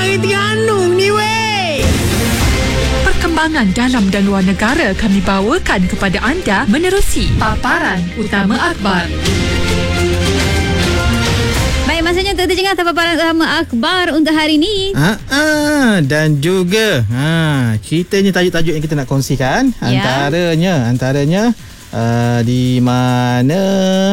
Hari Terengganu ni weh. Perkembangan dalam dan luar negara kami bawakan kepada anda menerusi paparan utama akhbar. Baik, masanya untuk terjengah paparan utama akhbar untuk hari ini. Dan juga ceritanya tajuk-tajuk yang kita nak kongsikan. Antaranya di mana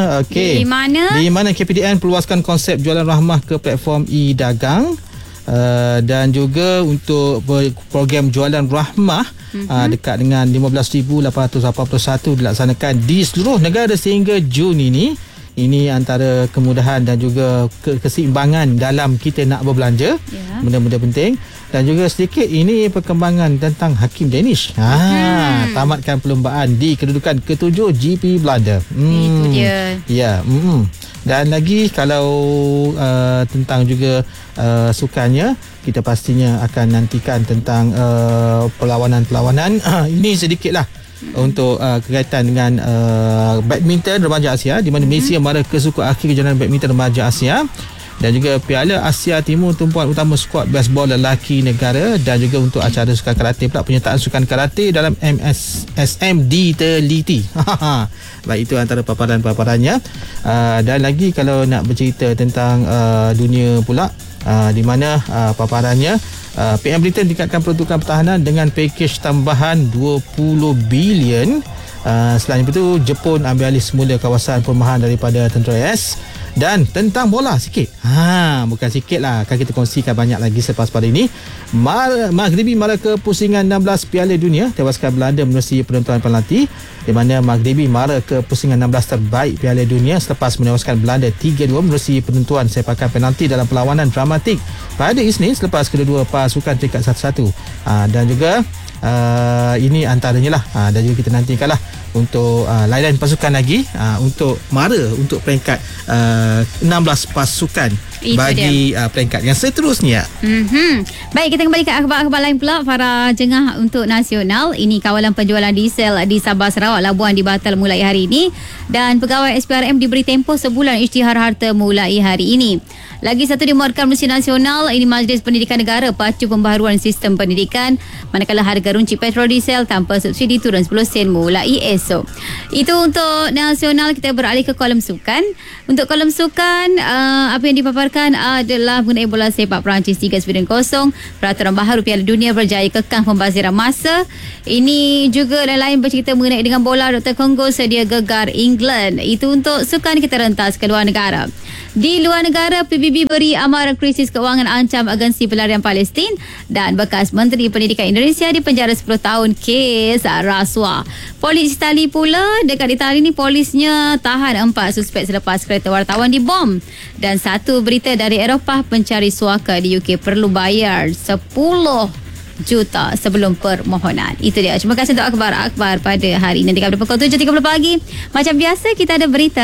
Di mana KPDN perluaskan konsep jualan rahmah ke platform e-dagang. Dan juga untuk program jualan rahmah dekat dengan 15,881 dilaksanakan di seluruh negara sehingga Jun ini. Ini antara kemudahan dan juga keseimbangan dalam kita nak berbelanja. Benda-benda penting. Dan juga sedikit ini perkembangan tentang Hakim Danish. Tamatkan perlombaan di kedudukan ke-7 GP Belanda. Itu dia. Ya. Dan lagi kalau tentang juga sukannya, kita pastinya akan nantikan tentang perlawanan-perlawanan. Ini sedikitlah untuk berkaitan dengan badminton remaja Asia, di mana Malaysia mara ke suku akhir kejohanan badminton remaja Asia, dan juga Piala Asia Timur tumpuan utama skuad baseball lelaki negara, dan juga untuk acara sukan karate pula, penyertaan sukan karate dalam MSSM diteliti. Baik, itu antara paparan-paparannya. Dan lagi kalau nak bercerita tentang dunia pula, di mana paparannya PM Britain tingkatkan peruntukan pertahanan dengan pakej tambahan 20 bilion. Selain itu, Jepun ambil alih semula kawasan perumahan daripada tentera AS. Dan tentang bola sikit, bukan sikit lah, akan kita kongsikan banyak lagi selepas pada ini. Maghribi mara ke pusingan 16 Piala Dunia, tewaskan Belanda menerusi penentuan penalti, di mana Maghribi mara ke pusingan 16 terbaik Piala Dunia selepas menewaskan Belanda 3-2 menerusi penentuan sepakan penalti dalam perlawanan dramatik pada Isnin selepas kedua-dua pasukan terikat 1-1. Dan juga ini antaranya lah. Dan juga kita nantikanlah untuk lain-lain pasukan lagi untuk mara untuk peringkat 16 pasukan. Itu bagi peringkat yang seterusnya. Baik, kita kembali ke akhbar-akhbar lain pula. Para jengah untuk nasional, ini kawalan penjualan diesel di Sabah Sarawak Labuan dibatal mulai hari ini, dan pegawai SPRM diberi tempoh sebulan isytihar harta mulai hari ini. Lagi satu dimuatkan Mesti Nasional, ini Majlis Pendidikan Negara pacu pembaharuan sistem pendidikan, manakala harga runci petrol diesel tanpa subsidi turun 10 sen mulai esok. Itu untuk nasional. Kita beralih ke kolom sukan. Untuk kolom sukan, apa yang dipaparkan adalah mengenai bola sepak Perancis 3-0. Peraturan baharu Piala Dunia berjaya kekang pembaziran masa. Ini juga lain-lain bercerita mengenai dengan bola Dr. Congo sedia gegar England. Itu untuk sukan. Kita rentas ke luar negara. Di luar negara, PBB beri amaran krisis keuangan ancam agensi pelarian Palestin, dan bekas Menteri Pendidikan Indonesia dipenjara 10 tahun kes rasuah. Polis Itali pula, dekat Itali ni polisnya tahan 4 suspek selepas kereta wartawan dibom. Dan satu berita dari Eropah, pencari suaka di UK perlu bayar 10 juta sebelum permohonan. Itu dia. Terima kasih untuk akhbar-akhbar pada hari ini. Pada pukul 7.30 pagi, macam biasa kita ada berita